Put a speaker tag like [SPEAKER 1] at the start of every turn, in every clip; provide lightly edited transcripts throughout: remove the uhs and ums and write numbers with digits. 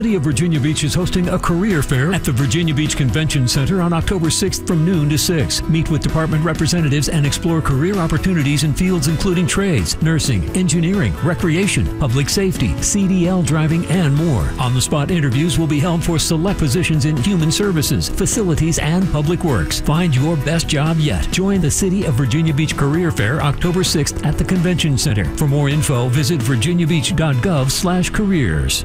[SPEAKER 1] City of Virginia Beach is hosting a career fair at the Virginia Beach Convention Center on October 6th from noon to 6. Meet with department representatives and explore career opportunities in fields including trades, nursing, engineering, recreation, public safety, CDL driving, and more. On-the-spot interviews will be held for select positions in human services, facilities, and public works. Find your best job yet. Join the City of Virginia Beach Career Fair October 6th at the Convention Center. For more info, visit virginiabeach.gov/careers.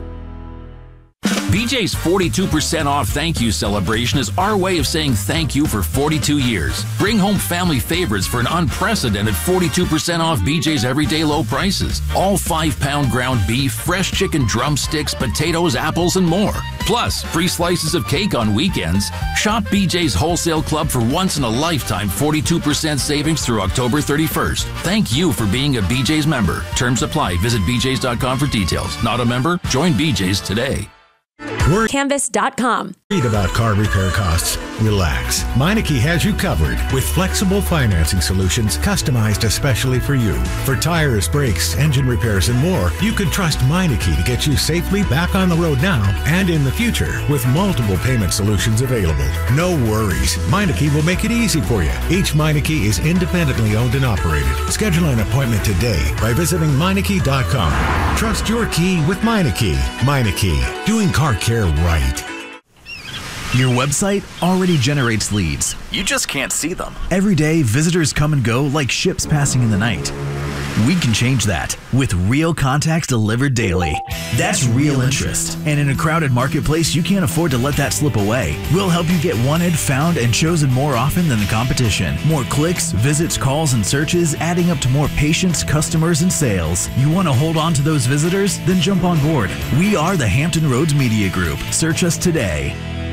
[SPEAKER 2] BJ's 42% off thank you celebration is our way of saying thank you for 42 years. Bring home family favorites for an unprecedented 42% off BJ's everyday low prices. All 5-pound ground beef, fresh chicken drumsticks, potatoes, apples, and more. Plus, free slices of cake on weekends. Shop BJ's Wholesale Club for once-in-a-lifetime 42% savings through October 31st. Thank you for being a BJ's member. Terms apply. Visit bjs.com for details. Not a member? Join BJ's today.
[SPEAKER 3] Canvas.com.
[SPEAKER 4] Read about car repair costs. Relax. Meineke has you covered with flexible financing solutions customized especially for you. For tires, brakes, engine repairs, and more, you can trust Meineke to get you safely back on the road now and in the future with multiple payment solutions available. No worries. Meineke will make it easy for you. Each Meineke is independently owned and operated. Schedule an appointment today by visiting Meineke.com. Trust your key with Meineke. Meineke, doing car care right.
[SPEAKER 5] Your website already generates leads. You just can't see them. Every day, visitors come and go like ships passing in the night. We can change that with Real Contacts delivered daily. That's real interest. And in a crowded marketplace, you can't afford to let that slip away. We'll help you get wanted, found, and chosen more often than the competition. More clicks, visits, calls, and searches, adding up to more patients, customers, and sales. You want to hold on to those visitors? Then jump on board. We are the Hampton Roads Media Group. Search us today.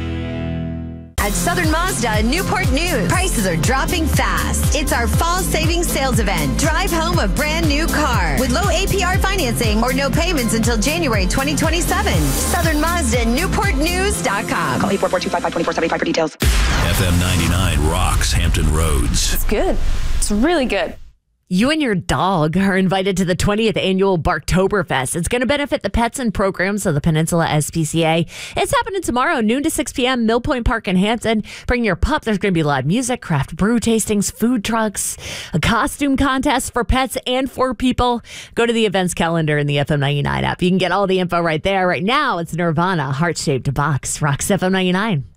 [SPEAKER 6] At Southern Mazda Newport News, prices are dropping fast. It's our fall savings sales event. Drive home a brand new car with low APR financing or no payments until January 2027. Southern Mazda NewportNews.com.
[SPEAKER 7] Call 844-255-2475 for details.
[SPEAKER 2] FM 99 rocks Hampton Roads.
[SPEAKER 3] It's good. It's really good.
[SPEAKER 8] You and your dog are invited to the 20th annual Barktoberfest. It's going to benefit the pets and programs of the Peninsula SPCA. It's happening tomorrow, noon to 6 p.m., Mill Point Park in Hampton. Bring your pup. There's going to be live music, craft brew tastings, food trucks, a costume contest for pets and for people. Go to the events calendar in the FM 99 app. You can get all the info right there. Right now, it's Nirvana, Heart-Shaped Box. Rocks FM 99.